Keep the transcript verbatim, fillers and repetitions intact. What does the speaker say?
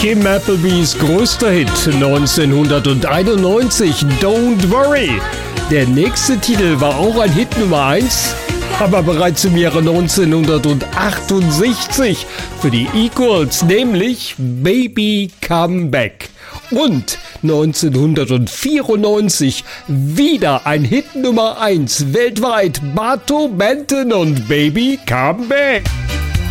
Kim Applebys größter Hit neunzehnhunderteinundneunzig, Don't Worry. Der nächste Titel war auch ein Hit Nummer eins, aber bereits im Jahre neunzehnhundertachtundsechzig für die Equals, nämlich Baby Come Back. Und neunzehnhundertvierundneunzig wieder ein Hit Nummer eins weltweit, Bato Benton und Baby Come Back.